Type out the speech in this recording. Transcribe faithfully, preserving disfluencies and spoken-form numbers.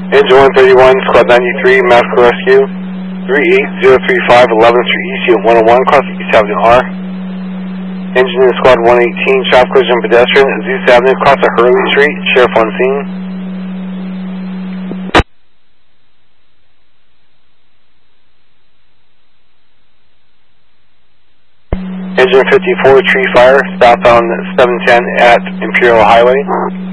Engine one thirty-one, Squad ninety-three, Medical Rescue, three eight zero three five, eleventh Street East, Unit one oh one, cross East Avenue R. Engine in Squad one eighteen, traffic collision pedestrian, Zeus Avenue, cross the Hurley Street, Sheriff on scene. Engine fifty-four, tree fire, southbound seven ten at Imperial Highway.